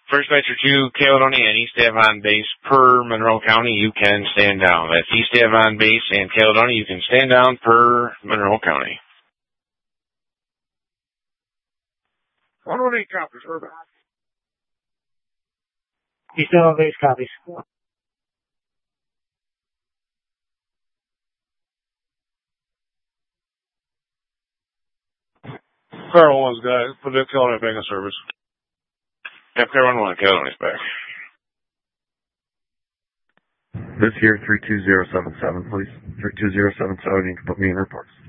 First Dispatcher 2, Caledonia and East Avon base per Monroe County, you can stand down. That's East Avon base and Caledonia, you can stand down per Monroe County. 118 copies, we're back. East Avon base copies. Carl 1's guys, put the Caledonia back in service. Yep, Carolina 1, Caledonia's back. This here, 32077, please. 32077, you can put me in reports.